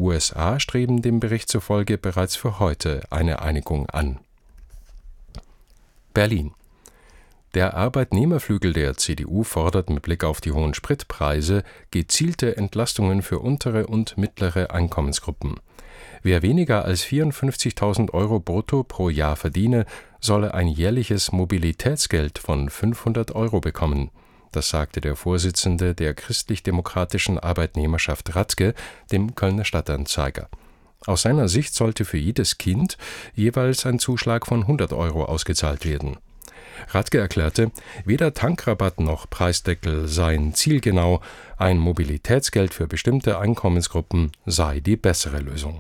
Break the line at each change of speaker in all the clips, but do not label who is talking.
USA streben dem Bericht zufolge bereits für heute eine Einigung an. Berlin. Der Arbeitnehmerflügel der CDU fordert mit Blick auf die hohen Spritpreise gezielte Entlastungen für untere und mittlere Einkommensgruppen. Wer weniger als 54.000 € brutto pro Jahr verdiene, solle ein jährliches Mobilitätsgeld von 500 € bekommen. Das sagte der Vorsitzende der christlich-demokratischen Arbeitnehmerschaft Ratzke dem Kölner Stadtanzeiger. Aus seiner Sicht sollte für jedes Kind jeweils ein Zuschlag von 100 € ausgezahlt werden. Ratzke erklärte, weder Tankrabatt noch Preisdeckel seien zielgenau, ein Mobilitätsgeld für bestimmte Einkommensgruppen sei die bessere Lösung.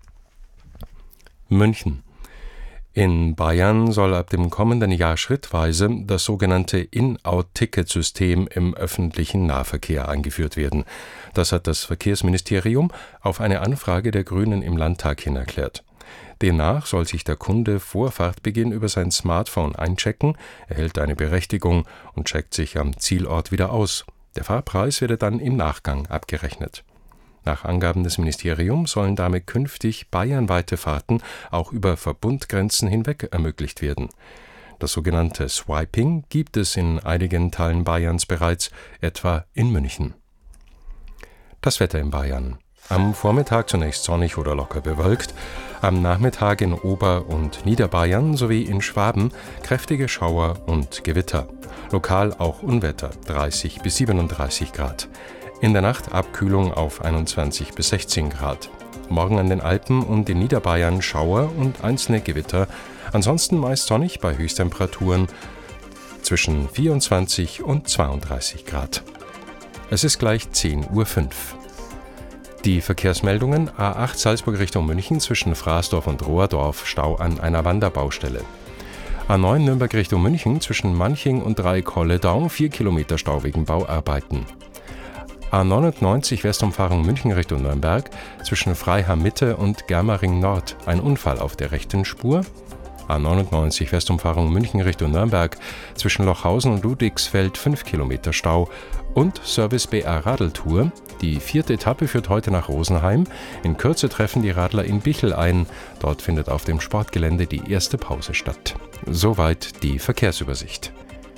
München. In Bayern soll ab dem kommenden Jahr schrittweise das sogenannte In-Out-Ticket-System im öffentlichen Nahverkehr eingeführt werden. Das hat das Verkehrsministerium auf eine Anfrage der Grünen im Landtag hin erklärt. Demnach soll sich der Kunde vor Fahrtbeginn über sein Smartphone einchecken, erhält eine Berechtigung und checkt sich am Zielort wieder aus. Der Fahrpreis werde dann im Nachgang abgerechnet. Nach Angaben des Ministeriums sollen damit künftig bayernweite Fahrten auch über Verbundgrenzen hinweg ermöglicht werden. Das sogenannte Swiping gibt es in einigen Teilen Bayerns bereits, etwa in München. Das Wetter in Bayern. Am Vormittag zunächst sonnig oder locker bewölkt, am Nachmittag in Ober- und Niederbayern sowie in Schwaben kräftige Schauer und Gewitter. Lokal auch Unwetter, 30 bis 37 Grad. In der Nacht Abkühlung auf 21 bis 16 Grad. Morgen an den Alpen und in Niederbayern Schauer und einzelne Gewitter. Ansonsten meist sonnig bei Höchsttemperaturen zwischen 24 und 32 Grad. Es ist gleich 10:05 Uhr. Die Verkehrsmeldungen: A8 Salzburg Richtung München zwischen Fraßdorf und Rohrdorf, Stau an einer Wanderbaustelle. A9 Nürnberg Richtung München zwischen Manching und Dreieck-Holledau, 4 Kilometer Stau wegen Bauarbeiten. A99 Westumfahrung München Richtung Nürnberg zwischen Freiham Mitte und Germering Nord, ein Unfall auf der rechten Spur. A99 Westumfahrung München Richtung Nürnberg zwischen Lochhausen und Ludwigsfeld, 5 Kilometer Stau. Und Service BR Radeltour. Die 4. Etappe führt heute nach Rosenheim. In Kürze treffen die Radler in Bichl ein. Dort findet auf dem Sportgelände die erste Pause statt. Soweit die Verkehrsübersicht.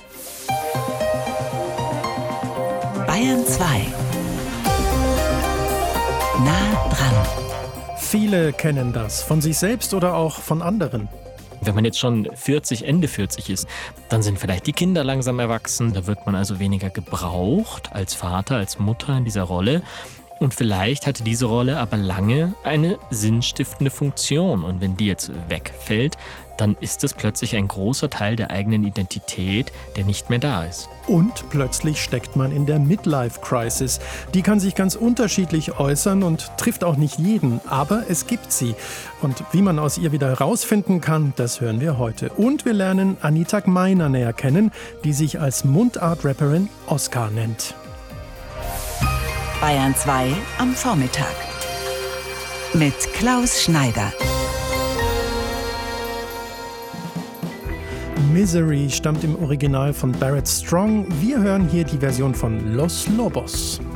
Bayern 2. Nah dran.
Viele kennen das, von sich selbst oder auch von anderen.
Wenn man jetzt schon 40, Ende 40 ist, dann sind vielleicht die Kinder langsam erwachsen. Da wird man also weniger gebraucht als Vater, als Mutter in dieser Rolle. Und vielleicht hatte diese Rolle aber lange eine sinnstiftende Funktion. Und wenn die jetzt wegfällt, dann ist es plötzlich ein großer Teil der eigenen Identität, der nicht mehr da ist.
Und plötzlich steckt man in der Midlife-Crisis. Die kann sich ganz unterschiedlich äußern und trifft auch nicht jeden, aber es gibt sie. Und wie man aus ihr wieder herausfinden kann, das hören wir heute. Und wir lernen Anita Gmeiner näher kennen, die sich als Mundart-Rapperin Oscar nennt.
Bayern 2 am Vormittag mit Klaus Schneider.
Misery stammt im Original von Barrett Strong. Wir hören hier die Version von Los Lobos.